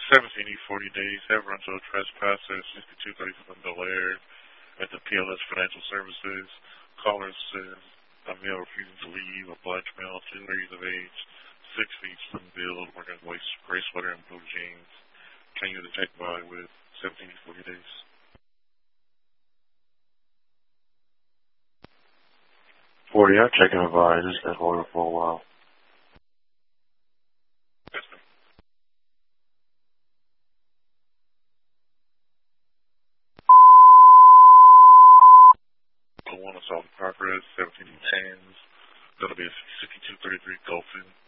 17 40 days, have run to a trespasser, 6237 Belair at the PLS Financial Services. Caller says a male refusing to leave, a black male, 2 years of age, 6 feet, slim build, wearing gray sweater and blue jeans. Can you detect by with 17 40 days? 40, I'm checking the bar. Just been holding for a while. Yes, ma'am. The one assault progress, 17 10s. That'll be a 6233 Dolphin.